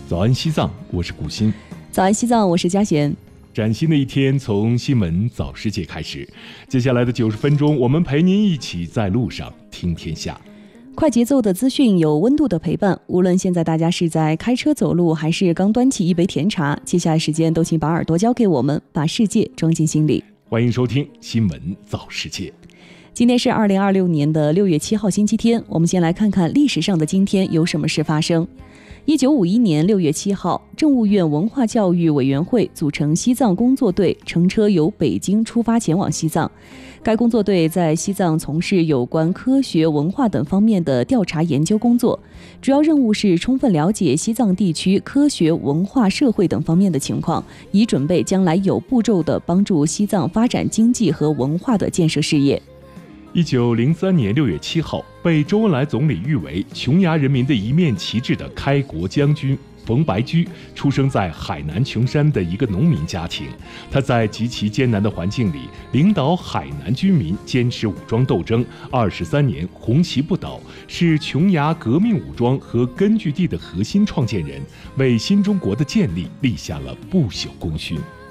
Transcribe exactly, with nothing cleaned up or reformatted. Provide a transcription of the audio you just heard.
早安西藏，我是古鑫。 早安西藏，我是佳贤。 崭新的一天从新闻早世界开始，接下来的九十分钟，我们陪您一起在路上听天下。 快节奏的资讯，有温度的陪伴。无论现在大家是在开车走路，还是刚端起一杯甜茶，接下来时间都请把耳朵交给我们，把世界装进心里。 欢迎收听新闻早世界。 今天是二零二六年的六月七号星期天，我们先来看看历史上的今天有什么事发生。一九五一年六月七号，政务院文化教育委员会组成西藏工作队，乘车由北京出发前往西藏。该工作队在西藏从事有关科学、文化等方面的调查研究工作，主要任务是充分了解西藏地区科学、文化、社会等方面的情况，以准备将来有步骤地帮助西藏发展经济和文化的建设事业。 一九零三年六月七号，被周恩来总理誉为琼崖人民的一面旗帜的开国将军冯白驹，出生在海南琼山的一个农民家庭。他在极其艰难的环境里，领导海南军民坚持武装斗争二十三年，红旗不倒，是琼崖革命武装和根据地的核心创建人，为新中国的建立立下了不朽功勋。